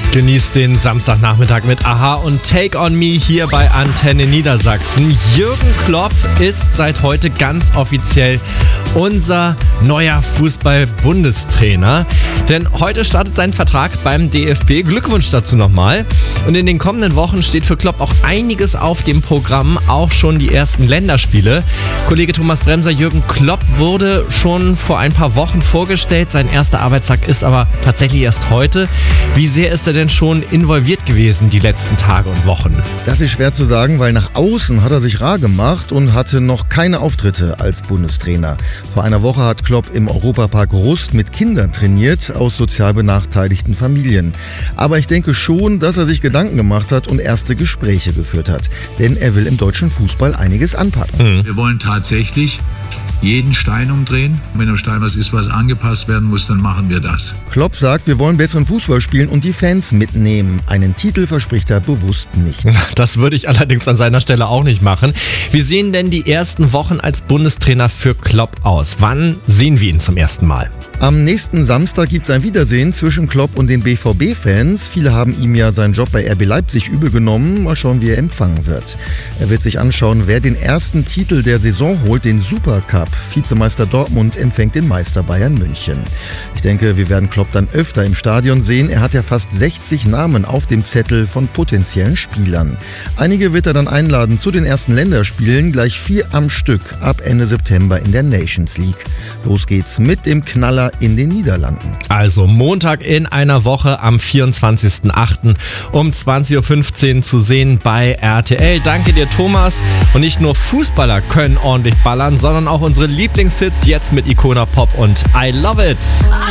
Genießt den Samstagnachmittag mit Aha und Take on Me hier bei Antenne Niedersachsen. Jürgen Klopp ist seit heute ganz offiziell unser neuer Fußball-Bundestrainer. Denn heute startet sein Vertrag beim DFB. Glückwunsch dazu nochmal. Und in den kommenden Wochen steht für Klopp auch einiges auf dem Programm, auch schon die ersten Länderspiele. Kollege Thomas Bremser, Jürgen Klopp wurde schon vor ein paar Wochen vorgestellt. Sein erster Arbeitstag ist aber tatsächlich erst heute. Wie sehr ist er denn schon involviert gewesen die letzten Tage und Wochen? Das ist schwer zu sagen, weil nach außen hat er sich rar gemacht und hatte noch keine Auftritte als Bundestrainer. Vor einer Woche hat Klopp im Europapark Rust mit Kindern trainiert aus sozial benachteiligten Familien. Aber ich denke schon, dass er sich Gedanken gemacht hat und erste Gespräche geführt hat. Denn er will im deutschen Fußball einiges anpacken. Wir wollen tatsächlich jeden Stein umdrehen. Wenn am Stein was ist, was angepasst werden muss, dann machen wir das. Klopp sagt, wir wollen besseren Fußball spielen und die Fans mitnehmen. Einen Titel verspricht er bewusst nicht. Das würde ich allerdings an seiner Stelle auch nicht machen. Wie sehen denn die ersten Wochen als Bundestrainer für Klopp aus? Wann sehen wir ihn zum ersten Mal? Am nächsten Samstag gibt es ein Wiedersehen zwischen Klopp und den BVB-Fans. Viele haben ihm ja seinen Job bei RB Leipzig übel genommen. Mal schauen, wie er empfangen wird. Er wird sich anschauen, wer den ersten Titel der Saison holt, den Supercup. Vizemeister Dortmund empfängt den Meister Bayern München. Ich denke, wir werden Klopp dann öfter im Stadion sehen. Er hat ja fast 60 Namen auf dem Zettel von potenziellen Spielern. Einige wird er dann einladen zu den ersten Länderspielen, gleich 4 am Stück ab Ende September in der Nations League. Los geht's mit dem Knaller in den Niederlanden. Also Montag in einer Woche am 24.08. um 20.15 Uhr zu sehen bei RTL. Danke dir, Thomas. Und nicht nur Fußballer können ordentlich ballern, sondern auch unsere Lieblingshits jetzt mit Icona Pop und I Love It.